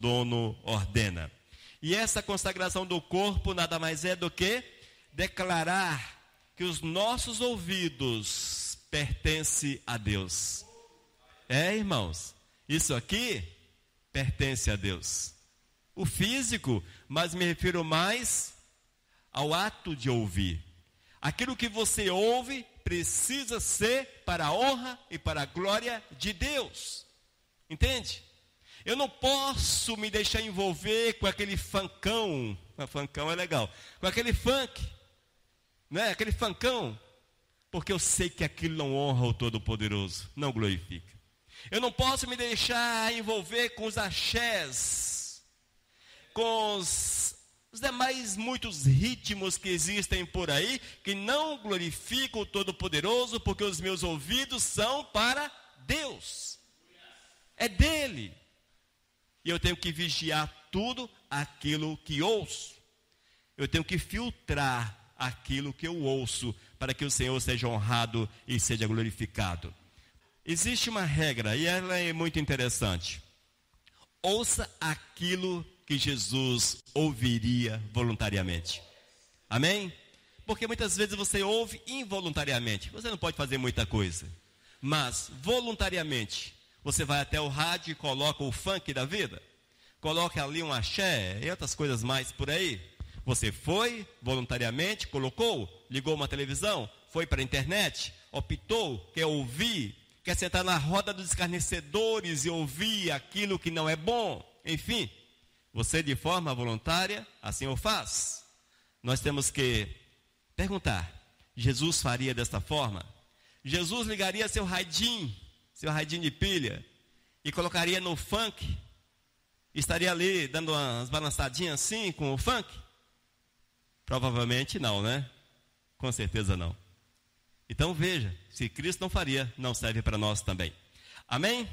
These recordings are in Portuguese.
dono ordena. E essa consagração do corpo nada mais é do que declarar que os nossos ouvidos pertencem a Deus. Irmãos, isso aqui pertence a Deus. O físico, mas me refiro mais ao ato de ouvir. Aquilo que você ouve precisa ser para a honra e para a glória de Deus. Entende? Eu não posso me deixar envolver com aquele funkão. Funkão é legal. Com aquele funk, né? Aquele funkão. Porque eu sei que aquilo não honra o Todo-Poderoso, não glorifica. Eu não posso me deixar envolver com os axés, com os demais muitos ritmos que existem por aí, que não glorificam o Todo-Poderoso, porque os meus ouvidos são para Deus. É dele. E eu tenho que vigiar tudo aquilo que ouço. Eu tenho que filtrar aquilo que eu ouço, para que o Senhor seja honrado e seja glorificado. Existe uma regra, e ela é muito interessante. Ouça aquilo que Jesus ouviria voluntariamente. Amém? Porque muitas vezes você ouve involuntariamente. Você não pode fazer muita coisa. Mas, voluntariamente, você vai até o rádio e coloca o funk da vida. Coloca ali um axé e outras coisas mais por aí. Você foi, voluntariamente, colocou, ligou uma televisão, foi para a internet, optou, quer ouvir, quer sentar na roda dos escarnecedores e ouvir aquilo que não é bom. Enfim, você de forma voluntária, assim o faz. Nós temos que perguntar, Jesus faria desta forma? Jesus ligaria seu radinho de pilha, e colocaria no funk, estaria ali dando umas balançadinhas assim com o funk? Provavelmente não, né? Com certeza não. Então veja, se Cristo não faria, não serve para nós também. Amém?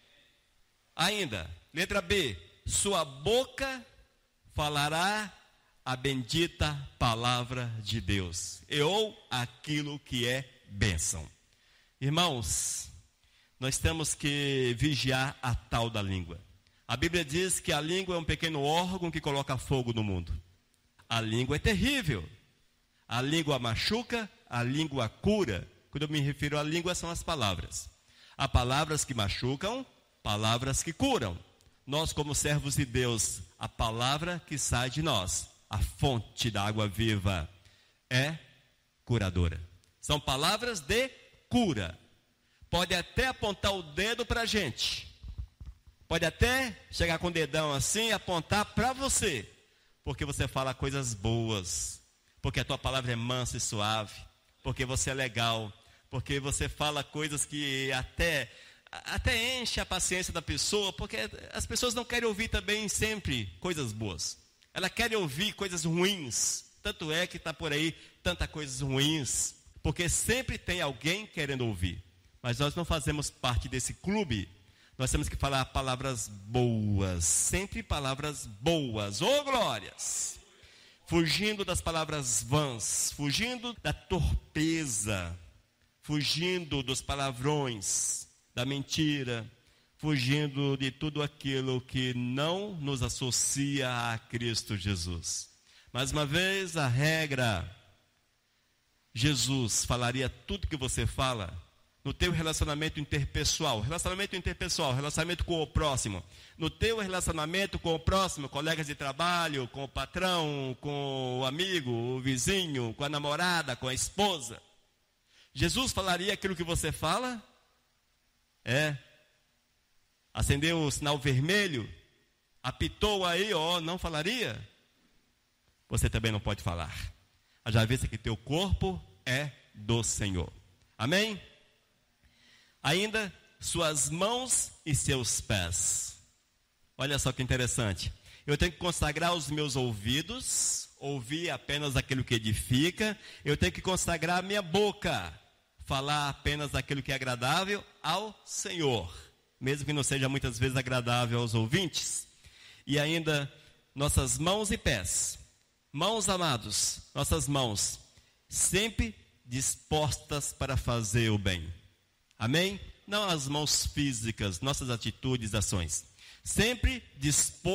Ainda, letra B, sua boca falará a bendita palavra de Deus, ou aquilo que é bênção. Irmãos, nós temos que vigiar a tal da língua. A Bíblia diz que a língua é um pequeno órgão que coloca fogo no mundo. A língua é terrível. A língua machuca, a língua cura. Quando eu me refiro à língua, são as palavras. Há palavras que machucam, palavras que curam. Nós, como servos de Deus, a palavra que sai de nós, a fonte da água viva, é curadora. São palavras de cura. Pode até apontar o dedo para a gente. Pode até chegar com o dedão assim e apontar para você. Porque você fala coisas boas. Porque a tua palavra é mansa e suave. Porque você é legal. Porque você fala coisas que até enche a paciência da pessoa. Porque as pessoas não querem ouvir também sempre coisas boas. Elas querem ouvir coisas ruins. Tanto é que está por aí tantas coisas ruins. Porque sempre tem alguém querendo ouvir. Mas nós não fazemos parte desse clube. Nós temos que falar palavras boas. Sempre palavras boas. Ô glórias! Fugindo das palavras vãs. Fugindo da torpeza. Fugindo dos palavrões. Da mentira. Fugindo de tudo aquilo que não nos associa a Cristo Jesus. Mais uma vez, a regra. Jesus falaria tudo que você fala no teu relacionamento interpessoal, relacionamento com o próximo, no teu relacionamento com o próximo, colegas de trabalho, com o patrão, com o amigo, o vizinho, com a namorada, com a esposa. Jesus falaria aquilo que você fala? Acendeu o sinal vermelho, apitou aí, não falaria? Você também não pode falar. Já vista que teu corpo é do Senhor. Amém? Ainda, suas mãos e seus pés. Olha só que interessante. Eu tenho que consagrar os meus ouvidos, ouvir apenas aquilo que edifica. Eu tenho que consagrar a minha boca, falar apenas aquilo que é agradável ao Senhor, mesmo que não seja muitas vezes agradável aos ouvintes. E ainda, nossas mãos e pés. Mãos, amados, nossas mãos, sempre dispostas para fazer o bem. Amém? Não as mãos físicas, nossas atitudes, ações. Sempre dispostas